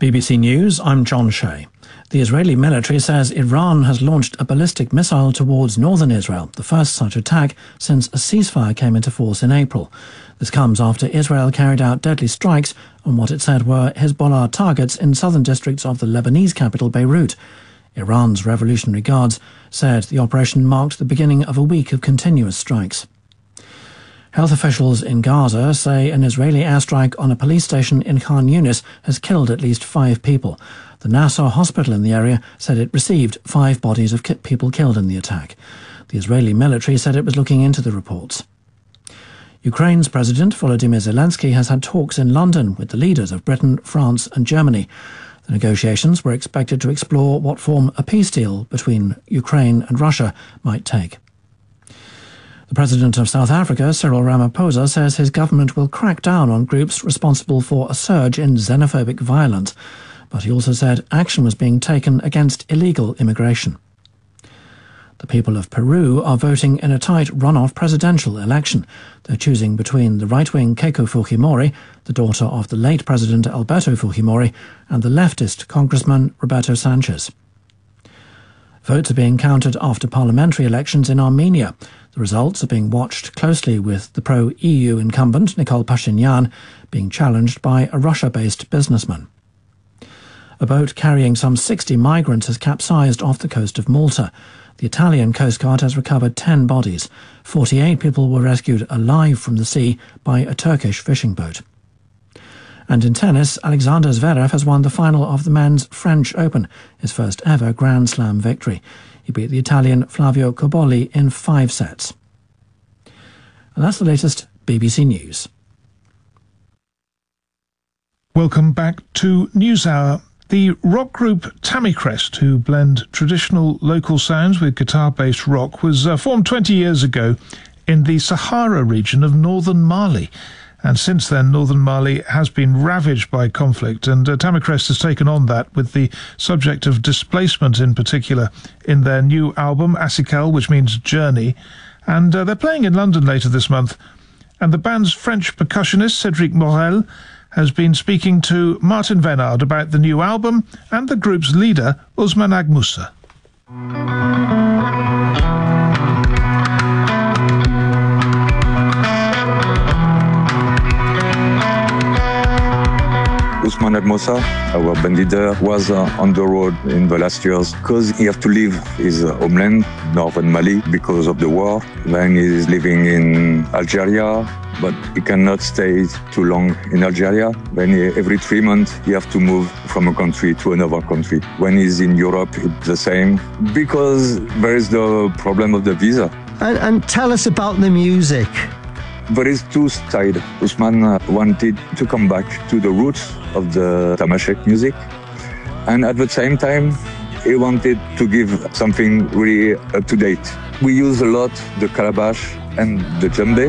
BBC News, I'm John Shea. The Israeli military says Iran has launched a ballistic missile towards northern Israel, the first such attack since a ceasefire came into force in April. This comes after Israel carried out deadly strikes on what it said were Hezbollah targets in southern districts of the Lebanese capital Beirut. Iran's Revolutionary Guards said the operation marked the beginning of a week of continuous strikes. Health officials in Gaza say an Israeli airstrike on a police station in Khan Yunis has killed at least 5 people. The Nasser hospital in the area said it received 5 bodies of people killed in the attack. The Israeli military said it was looking into the reports. Ukraine's President Volodymyr Zelensky has had talks in London with the leaders of Britain, France and Germany. The negotiations were expected to explore what form a peace deal between Ukraine and Russia might take. The President of South Africa, Cyril Ramaphosa, says his government will crack down on groups responsible for a surge in xenophobic violence. But he also said action was being taken against illegal immigration. The people of Peru are voting in a tight runoff presidential election. They're choosing between the right-wing Keiko Fujimori, the daughter of the late President Alberto Fujimori, and the leftist Congressman Roberto Sanchez. Votes are being counted after parliamentary elections in Armenia. The results are being watched closely with the pro-EU incumbent Nikol Pashinyan being challenged by a Russia-based businessman. A boat carrying some 60 migrants has capsized off the coast of Malta. The Italian Coast Guard has recovered 10 bodies. 48 people were rescued alive from the sea by a Turkish fishing boat. And in tennis, Alexander Zverev has won the final of the men's French Open, his first ever Grand Slam victory. He beat the Italian Flavio Cobolli in 5 sets. And that's the latest BBC News. Welcome back to NewsHour. The rock group Tammycrest, who blend traditional local sounds with guitar-based rock, was formed 20 years ago in the Sahara region of northern Mali. And since then, northern Mali has been ravaged by conflict, and Tammycrest has taken on that with the subject of displacement in particular in their new album, Asikel, which means journey. And they're playing in London later this month. And the band's French percussionist, Cédric Morel, has been speaking to Martin Venard about the new album and the group's leader, Ousmane Ag Moussa. Ousmane Ag Moussa, our band leader, was on the road in the last years because he have to leave his homeland, northern Mali, because of the war. Then he is living in Algeria, but he cannot stay too long in Algeria. Then every 3 months he have to move from a country to another country. When he's in Europe, it's the same, because there is the problem of the visa. And tell us about the music. There is 2 sides. Ousmane wanted to come back to the roots of the Tamashek music, and at the same time he wanted to give something really up to date. We use a lot the calabash and the djembe.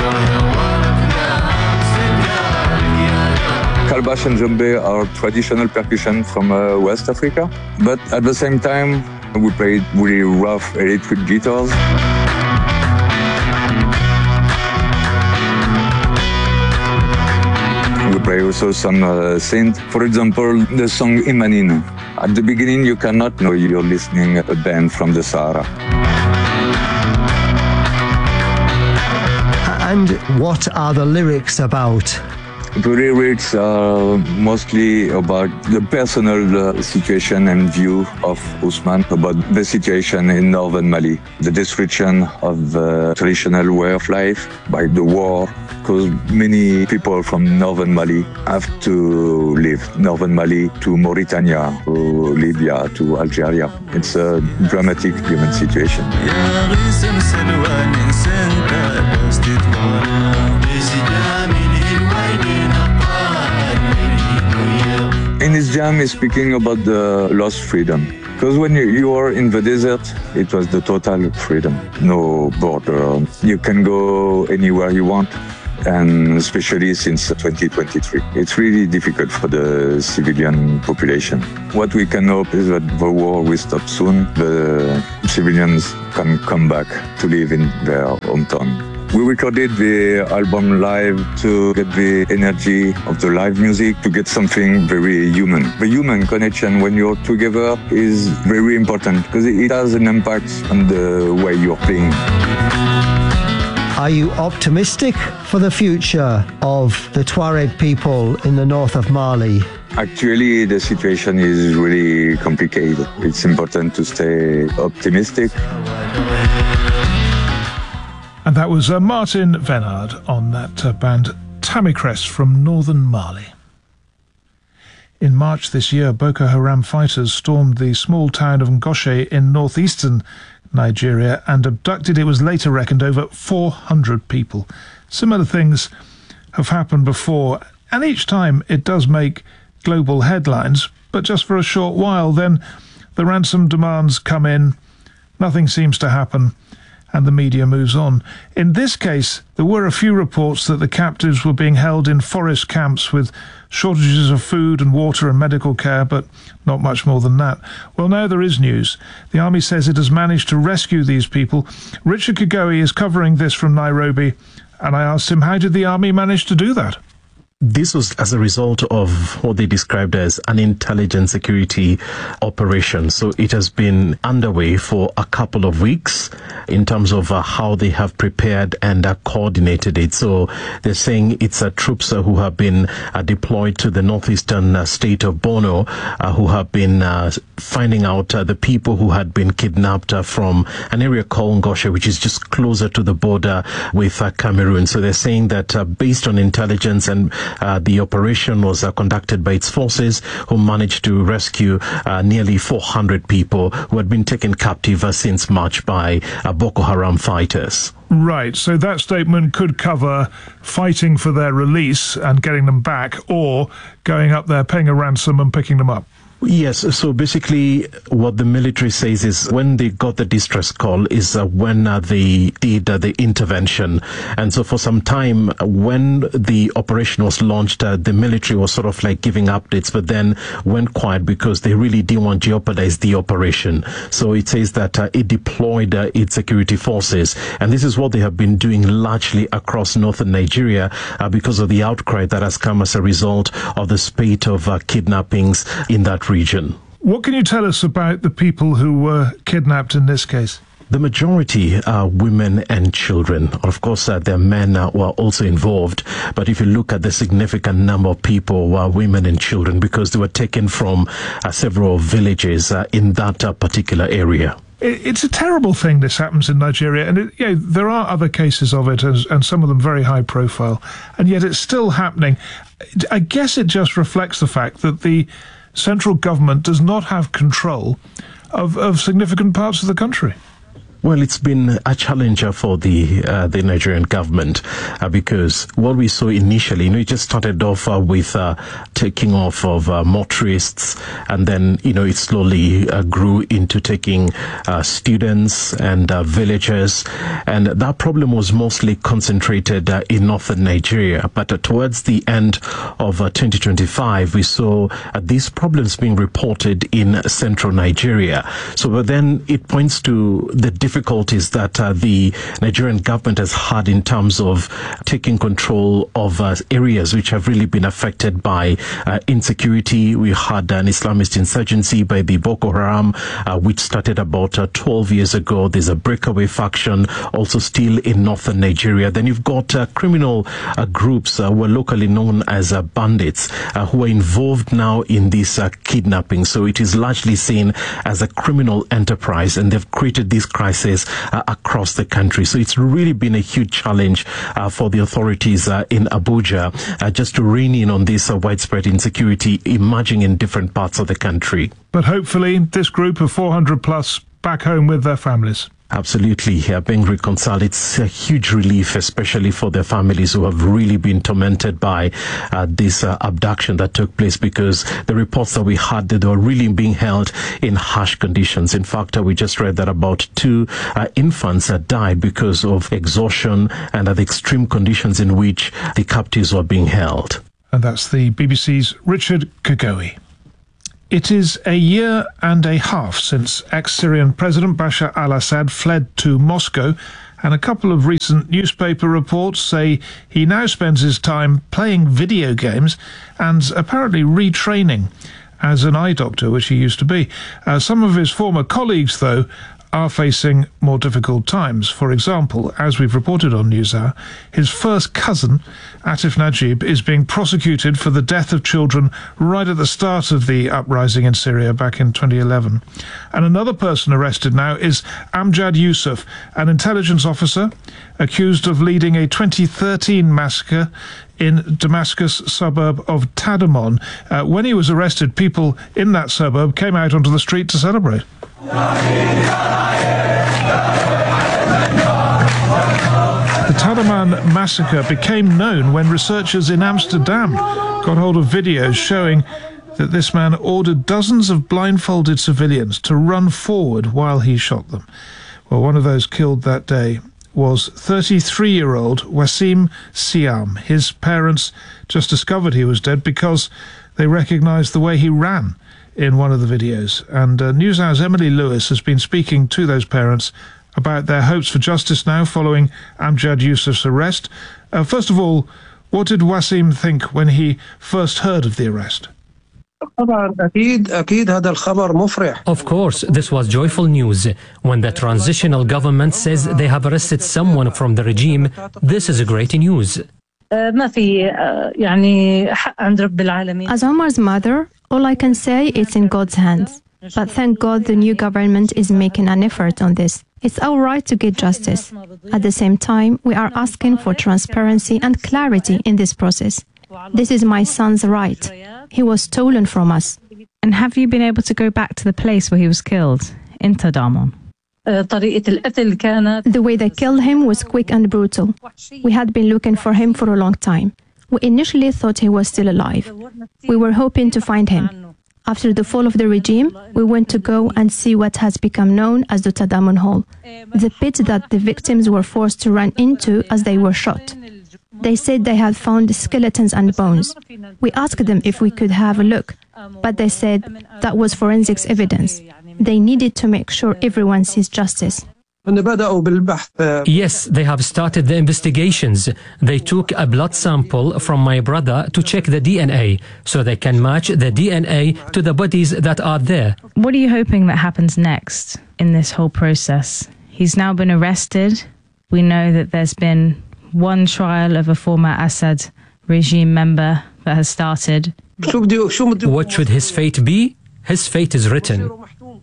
Calabash and djembe are traditional percussion from West Africa, but at the same time we played really rough electric guitars. We play also some synth. For example, the song Imanine. At the beginning, you cannot know you're listening to a band from the Sahara. And what are the lyrics about? The lyrics are mostly about the personal situation and view of Ousmane about the situation in northern Mali, the destruction of the traditional way of life by the war, because many people from northern Mali have to leave northern Mali to Mauritania, to Libya, to Algeria. It's a dramatic human situation. In his jam, he's speaking about the lost freedom. Because when you are in the desert, it was the total freedom. No border. You can go anywhere you want, and especially since 2023. It's really difficult for the civilian population. What we can hope is that the war will stop soon. The civilians can come back to live in their hometown. We recorded the album live to get the energy of the live music, to get something very human. The human connection when you're together is very important because it has an impact on the way you're playing. Are you optimistic for the future of the Tuareg people in the north of Mali? Actually, the situation is really complicated. It's important to stay optimistic. And that was Martin Venard on that band Tamicrest from northern Mali. In March this year, Boko Haram fighters stormed the small town of Ngoshe in northeastern Nigeria and abducted, it was later reckoned, over 400 people. Similar things have happened before, and each time it does make global headlines, but just for a short while. Then the ransom demands come in, nothing seems to happen, and the media moves on. In this case, there were a few reports that the captives were being held in forest camps with shortages of food and water and medical care, but not much more than that. Well, now there is news. The army says it has managed to rescue these people. Richard Kagoe is covering this from Nairobi, and I asked him, how did the army manage to do that? This was as a result of what they described as an intelligence security operation. So it has been underway for a couple of weeks in terms of how they have prepared and coordinated it. So they're saying it's troops who have been deployed to the northeastern state of Borno, who have been finding out the people who had been kidnapped from an area called Ngoshe, which is just closer to the border with Cameroon. So they're saying that based on intelligence and the operation was conducted by its forces, who managed to rescue nearly 400 people who had been taken captive since March by Boko Haram fighters. Right, so that statement could cover fighting for their release and getting them back, or going up there, paying a ransom and picking them up. Yes, so basically what the military says is when they got the distress call is when they did the intervention. And so for some time when the operation was launched, the military was sort of like giving updates, but then went quiet because they really didn't want to jeopardize the operation. So it says that it deployed its security forces. And this is what they have been doing largely across northern Nigeria because of the outcry that has come as a result of the spate of kidnappings in that region. What can you tell us about the people who were kidnapped in this case? The majority are women and children. Of course, their men were also involved. But if you look at the significant number of people were women and children because they were taken from several villages in that particular area. It's a terrible thing this happens in Nigeria, and there are other cases of it, and some of them very high profile, and yet it's still happening. I guess it just reflects the fact that the central government does not have control of significant parts of the country. Well, it's been a challenge for the Nigerian government because what we saw initially, it just started off with taking off of motorists, and then, it slowly grew into taking students and villagers. And that problem was mostly concentrated in northern Nigeria. But towards the end of 2025, we saw these problems being reported in central Nigeria. So but then it points to the difficulties that the Nigerian government has had in terms of taking control of areas which have really been affected by insecurity. We had an Islamist insurgency by the Boko Haram, which started about 12 years ago. There's a breakaway faction also still in northern Nigeria. Then you've got criminal groups who are locally known as bandits who are involved now in this kidnapping. So it is largely seen as a criminal enterprise, and they've created this crisis across the country. So it's really been a huge challenge for the authorities in Abuja just to rein in on this widespread insecurity emerging in different parts of the country. But hopefully this group of 400 plus back home with their families. Absolutely, being reconciled. It's a huge relief, especially for their families who have really been tormented by this abduction that took place, because the reports that we had, that they were really being held in harsh conditions. In fact, we just read that about 2 infants died because of exhaustion and the extreme conditions in which the captives were being held. And that's the BBC's Richard Kagoe. It is a year and a half since ex-Syrian President Bashar al-Assad fled to Moscow And a couple of recent newspaper reports say he now spends his time playing video games and apparently retraining as an eye doctor, which he used to be. Some of his former colleagues, though, are facing more difficult times. For example, as we've reported on NewsHour, his first cousin, Atif Najib, is being prosecuted for the death of children right at the start of the uprising in Syria back in 2011. And another person arrested now is Amjad Yusuf, an intelligence officer accused of leading a 2013 massacre in Damascus suburb of Tadamon. When he was arrested, people in that suburb came out onto the street to celebrate. The Tadamon massacre became known when researchers in Amsterdam got hold of videos showing that this man ordered dozens of blindfolded civilians to run forward while he shot them. Well, one of those killed that day was 33-year-old Wasim Siam. His parents just discovered he was dead because they recognised the way he ran in one of the videos. And NewsHour's Emily Lewis has been speaking to those parents about their hopes for justice now following Amjad Yusuf's arrest. First of all, what did Wasim think when he first heard of the arrest? Of course, this was joyful news. When the transitional government says they have arrested someone from the regime, this is great news. As Omar's mother, all I can say is in God's hands. But thank God the new government is making an effort on this. It's our right to get justice. At the same time, we are asking for transparency and clarity in this process. This is my son's right. He was stolen from us. And have you been able to go back to the place where he was killed, in Tadamon? The way they killed him was quick and brutal. We had been looking for him for a long time. We initially thought he was still alive. We were hoping to find him. After the fall of the regime, we went to go and see what has become known as the Tadamon Hole, the pit that the victims were forced to run into as they were shot. They said they had found skeletons and bones. We asked them if we could have a look, but they said that was forensics evidence. They needed to make sure everyone sees justice. Yes, they have started the investigations. They took a blood sample from my brother to check the DNA, so they can match the DNA to the bodies that are there. What are you hoping that happens next in this whole process? He's now been arrested. We know that there's been one trial of a former Assad regime member that has started. What should his fate be? His fate is written.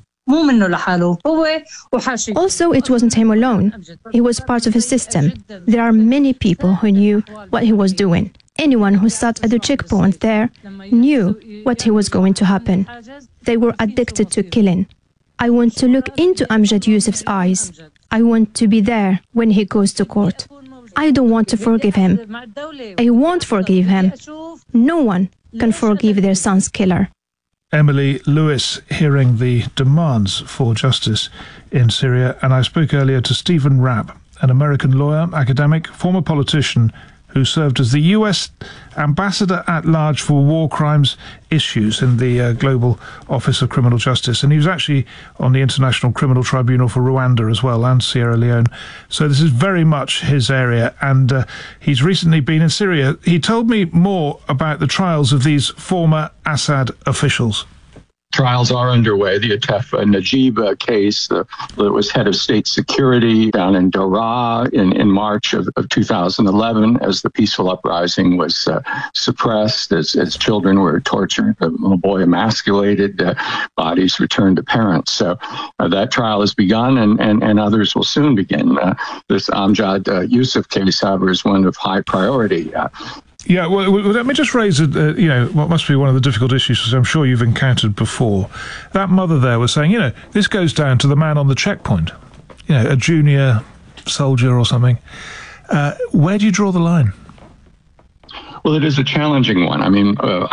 Also, it wasn't him alone. He was part of a system. There are many people who knew what he was doing. Anyone who sat at the checkpoint there knew what he was going to happen. They were addicted to killing. I want to look into Amjad Yusuf's eyes. I want to be there when he goes to court. I don't want to forgive him. I won't forgive him. No one can forgive their son's killer. Emily Lewis hearing the demands for justice in Syria. And I spoke earlier to Stephen Rapp, an American lawyer, academic, former politician who served as the US ambassador at large for war crimes issues in the Global Office of Criminal Justice. And he was actually on the International Criminal Tribunal for Rwanda as well, and Sierra Leone. So this is very much his area. And he's recently been in Syria. He told me more about the trials of these former Assad officials. Trials are underway. The Atif Najib case that was head of state security down in Daraa in March of 2011 as the peaceful uprising was suppressed, as children were tortured, a little boy emasculated, bodies returned to parents. So that trial has begun and others will soon begin. This Amjad Yusuf case, however, is one of high priority. Yeah, well, let me just raise, what must be one of the difficult issues, which I'm sure you've encountered before. That mother there was saying, this goes down to the man on the checkpoint, a junior soldier or something. Where do you draw the line? Well, it is a challenging one. I mean,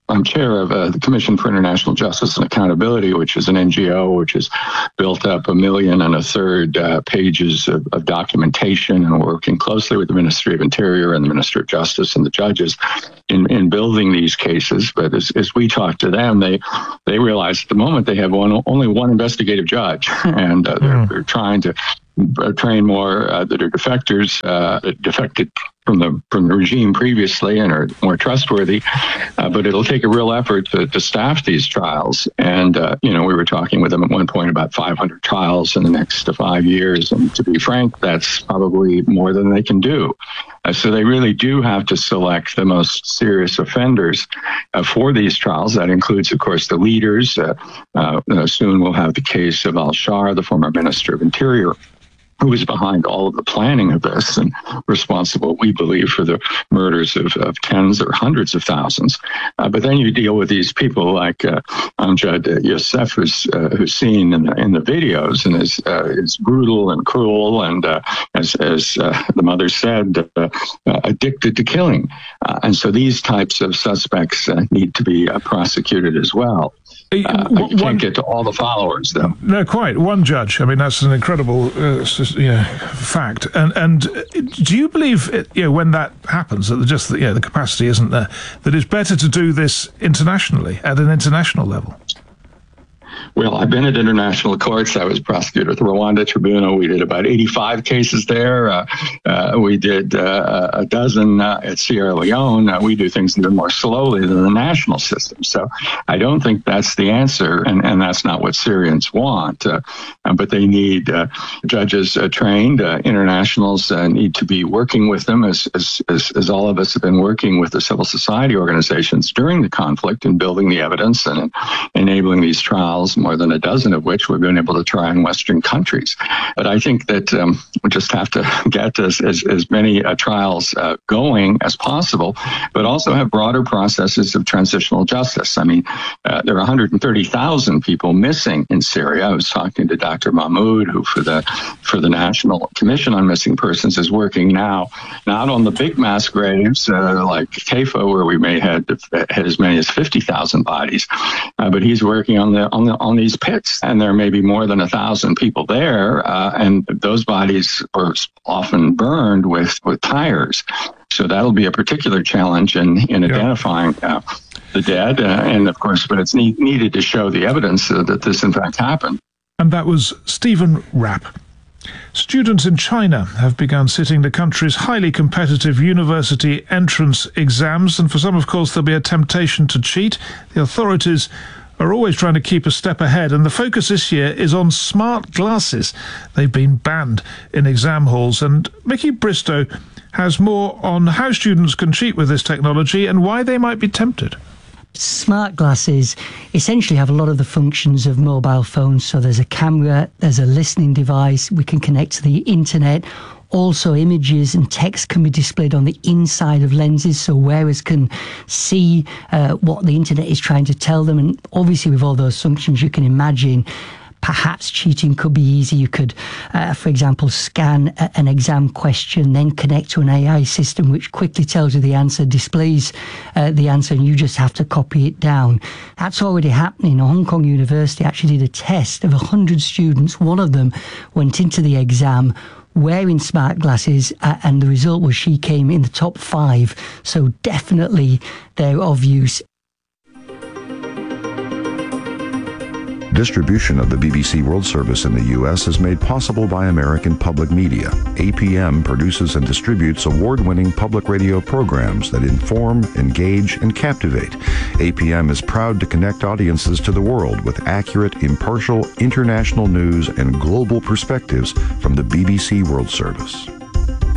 I'm chair of the Commission for International Justice and Accountability, which is an NGO which has built up 1.3 million pages of documentation, and working closely with the Ministry of Interior and the Minister of Justice and the judges in building these cases. But as we talk to them, they realize at the moment they have only one investigative judge, and they're trying to train more that are defectors, defected from the regime previously and are more trustworthy, but it'll take a real effort to staff these trials. And we were talking with them at one point about 500 trials in the next 5 years, and to be frank, that's probably more than they can do. So they really do have to select the most serious offenders for these trials. That includes, of course, the leaders. Soon we'll have the case of al-Shar, the former Minister of Interior, who was behind all of the planning of this and responsible, we believe, for the murders of tens or hundreds of thousands. But then you deal with these people like Amjad Youssef, who's seen in the videos and is brutal and cruel and, as the mother said, addicted to killing. And so these types of suspects need to be prosecuted as well. You can't get to all the followers, though. No, quite. One judge. I mean, that's an incredible fact. And do you believe, when that happens, that the capacity isn't there, that it's better to do this internationally, at an international level? Well, I've been at international courts. I was prosecutor at the Rwanda Tribunal. We did about 85 cases there. We did a dozen at Sierra Leone. We do things even more slowly than the national system. So I don't think that's the answer, and that's not what Syrians want. But they need judges trained. Internationals need to be working with them, as all of us have been working with the civil society organizations during the conflict and building the evidence and enabling these trials, more than a dozen of which we've been able to try in Western countries. But I think that we just have to get as many trials going as possible, but also have broader processes of transitional justice. I mean, there are 130,000 people missing in Syria. I was talking to Dr. Mahmoud, who for the National Commission on Missing Persons is working now, not on the big mass graves like Kaifa, where we may have had as many as 50,000 bodies, but he's working on these pits, and there may be more than 1,000 people there, and those bodies are often burned with tires. So that'll be a particular challenge in identifying the dead, and of course, but it's needed to show the evidence that this in fact happened. And that was Stephen Rapp. Students in China have begun sitting the country's highly competitive university entrance exams, and for some, of course, there'll be a temptation to cheat. The authorities are always trying to keep a step ahead, and the focus this year is on smart glasses. They've been banned in exam halls, and Mickey Bristow has more on how students can cheat with this technology and why they might be tempted. Smart glasses essentially have a lot of the functions of mobile phones. So there's a camera, there's a listening device, we can connect to the internet. Also, images and text can be displayed on the inside of lenses, so wearers can see what the internet is trying to tell them. And obviously, with all those functions, you can imagine perhaps cheating could be easy. You could, for example, scan an exam question, then connect to an AI system which quickly tells you the answer, displays the answer, and you just have to copy it down. That's already happening. Hong Kong University actually did a test of 100 students. One of them went into the exam wearing smart glasses, and the result was she came in the top 5. So definitely they're of use. Distribution of the BBC World Service in the U.S. is made possible by American Public Media. APM produces and distributes award-winning public radio programs that inform, engage, and captivate. APM is proud to connect audiences to the world with accurate, impartial, international news and global perspectives from the BBC World Service.